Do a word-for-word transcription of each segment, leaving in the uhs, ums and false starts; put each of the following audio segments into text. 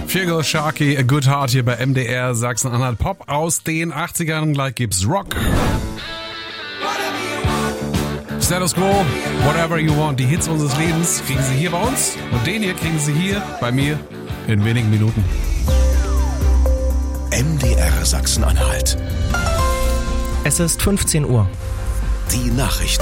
Feargal Sharky, A Good Heart hier bei M D R Sachsen-Anhalt. Pop aus den achtzigern, gleich gibt's Rock. Status Quo, Whatever You Want, die Hits unseres Lebens kriegen Sie hier bei uns und den hier kriegen Sie hier bei mir in wenigen Minuten. M D R Sachsen-Anhalt. Es ist fünfzehn Uhr. Die Nachrichten.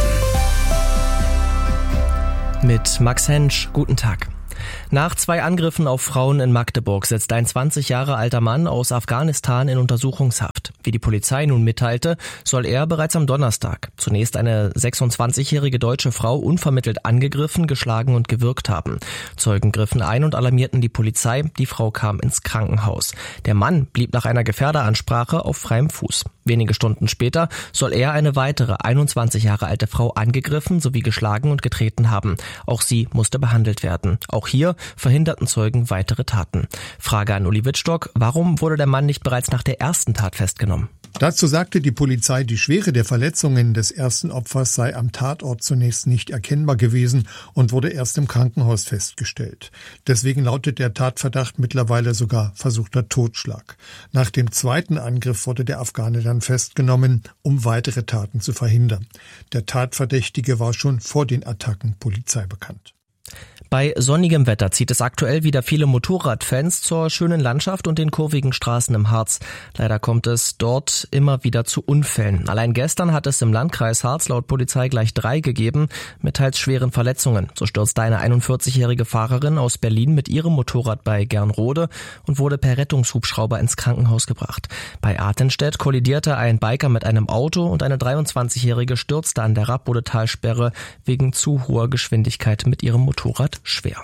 Mit Max Hensch, guten Tag. Nach zwei Angriffen auf Frauen in Magdeburg sitzt ein zwanzig Jahre alter Mann aus Afghanistan in Untersuchungshaft. Wie die Polizei nun mitteilte, soll er bereits am Donnerstag zunächst eine sechsundzwanzigjährige deutsche Frau unvermittelt angegriffen, geschlagen und gewürgt haben. Zeugen griffen ein und alarmierten die Polizei. Die Frau kam ins Krankenhaus. Der Mann blieb nach einer Gefährderansprache auf freiem Fuß. Wenige Stunden später soll er eine weitere einundzwanzig Jahre alte Frau angegriffen sowie geschlagen und getreten haben. Auch sie musste behandelt werden. Auch hier verhinderten Zeugen weitere Taten. Frage an Uli Wittstock: Warum wurde der Mann nicht bereits nach der ersten Tat festgenommen? Dazu sagte die Polizei, die Schwere der Verletzungen des ersten Opfers sei am Tatort zunächst nicht erkennbar gewesen und wurde erst im Krankenhaus festgestellt. Deswegen lautet der Tatverdacht mittlerweile sogar versuchter Totschlag. Nach dem zweiten Angriff wurde der Afghane dann festgenommen, um weitere Taten zu verhindern. Der Tatverdächtige war schon vor den Attacken Polizei bekannt. Bei sonnigem Wetter zieht es aktuell wieder viele Motorradfans zur schönen Landschaft und den kurvigen Straßen im Harz. Leider kommt es dort immer wieder zu Unfällen. Allein gestern hat es im Landkreis Harz laut Polizei gleich drei gegeben mit teils schweren Verletzungen. So stürzte eine einundvierzigjährige Fahrerin aus Berlin mit ihrem Motorrad bei Gernrode und wurde per Rettungshubschrauber ins Krankenhaus gebracht. Bei Artenstedt kollidierte ein Biker mit einem Auto und eine dreiundzwanzigjährige stürzte an der Rappbode-Talsperre wegen zu hoher Geschwindigkeit mit ihrem Motorrad schwer.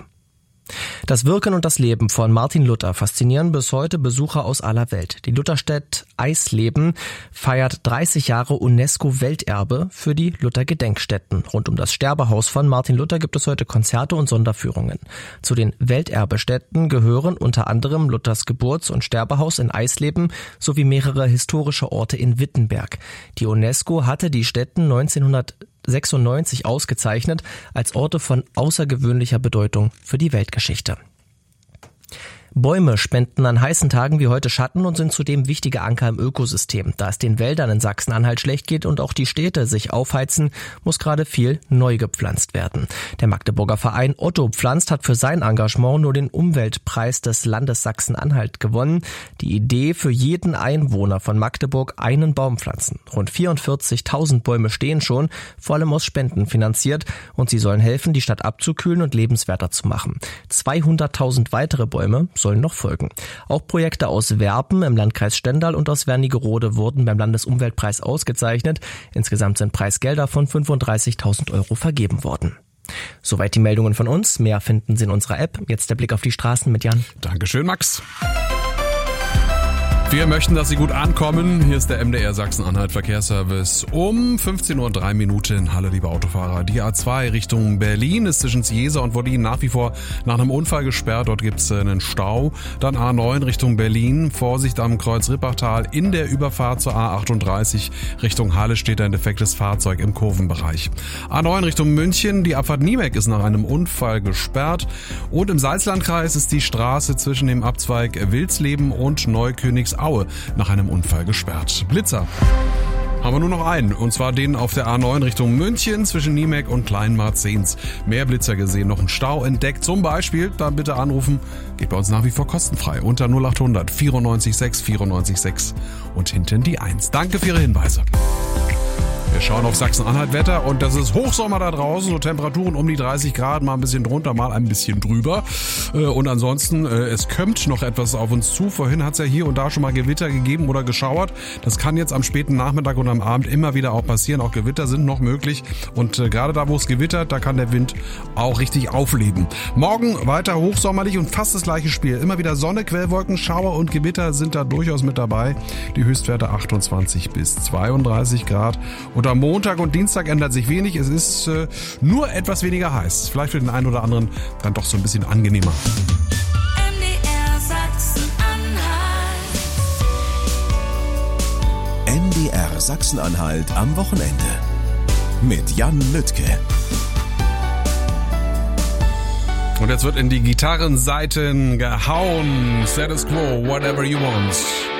Das Wirken und das Leben von Martin Luther faszinieren bis heute Besucher aus aller Welt. Die Lutherstadt Eisleben feiert dreißig Jahre UNESCO-Welterbe für die Luther-Gedenkstätten. Rund um das Sterbehaus von Martin Luther gibt es heute Konzerte und Sonderführungen. Zu den Welterbestätten gehören unter anderem Luthers Geburts- und Sterbehaus in Eisleben sowie mehrere historische Orte in Wittenberg. Die UNESCO hatte die Stätten neunzehnhundertsechsundneunzig ausgezeichnet als Orte von außergewöhnlicher Bedeutung für die Weltgeschichte. Bäume spenden an heißen Tagen wie heute Schatten und sind zudem wichtige Anker im Ökosystem. Da es den Wäldern in Sachsen-Anhalt schlecht geht und auch die Städte sich aufheizen, muss gerade viel neu gepflanzt werden. Der Magdeburger Verein Otto pflanzt hat für sein Engagement nur den Umweltpreis des Landes Sachsen-Anhalt gewonnen. Die Idee: für jeden Einwohner von Magdeburg einen Baum pflanzen. Rund vierundvierzigtausend Bäume stehen schon, vor allem aus Spenden finanziert, und sie sollen helfen, die Stadt abzukühlen und lebenswerter zu machen. zweihunderttausend weitere Bäume sollen noch folgen. Auch Projekte aus Werpen im Landkreis Stendal und aus Wernigerode wurden beim Landesumweltpreis ausgezeichnet. Insgesamt sind Preisgelder von fünfunddreißigtausend Euro vergeben worden. Soweit die Meldungen von uns. Mehr finden Sie in unserer App. Jetzt der Blick auf die Straßen mit Jan. Dankeschön, Max. Wir möchten, dass Sie gut ankommen. Hier ist der M D R Sachsen-Anhalt Verkehrsservice um fünfzehn Uhr drei Minuten. Hallo liebe Autofahrer. Die A zwei Richtung Berlin ist zwischen Ziesa und Wollin nach wie vor nach einem Unfall gesperrt. Dort gibt es einen Stau. Dann A neun Richtung Berlin. Vorsicht am Kreuz Rippachtal. In der Überfahrt zur A achtunddreißig Richtung Halle steht ein defektes Fahrzeug im Kurvenbereich. A neun Richtung München. Die Abfahrt Niemek ist nach einem Unfall gesperrt. Und im Salzlandkreis ist die Straße zwischen dem Abzweig Wilsleben und Neukönigsau nach einem Unfall gesperrt. Blitzer haben wir nur noch einen, und zwar den auf der A neun Richtung München zwischen Niemek und Kleinmarzens. Mehr Blitzer gesehen, noch ein Stau entdeckt. Zum Beispiel, dann bitte anrufen, geht bei uns nach wie vor kostenfrei unter null achthundert vierundneunzig sechs vierundneunzig sechs und hinten die eins. Danke für Ihre Hinweise. Wir schauen auf Sachsen-Anhalt-Wetter und das ist Hochsommer da draußen, so Temperaturen um die dreißig Grad, mal ein bisschen drunter, mal ein bisschen drüber. Und ansonsten, es kommt noch etwas auf uns zu. Vorhin hat es ja hier und da schon mal Gewitter gegeben oder geschauert. Das kann jetzt am späten Nachmittag und am Abend immer wieder auch passieren. Auch Gewitter sind noch möglich und gerade da, wo es gewittert, da kann der Wind auch richtig aufleben. Morgen weiter hochsommerlich und fast das gleiche Spiel. Immer wieder Sonne, Quellwolken, Schauer und Gewitter sind da durchaus mit dabei. Die Höchstwerte achtundzwanzig bis zweiunddreißig Grad. Und am Montag und Dienstag ändert sich wenig. Es ist äh, nur etwas weniger heiß. Vielleicht für den einen oder anderen dann doch so ein bisschen angenehmer. M D R Sachsen-Anhalt. M D R Sachsen-Anhalt am Wochenende. Mit Jan Lüttke. Und jetzt wird in die Gitarrensaiten gehauen. Status Quo, whatever you want.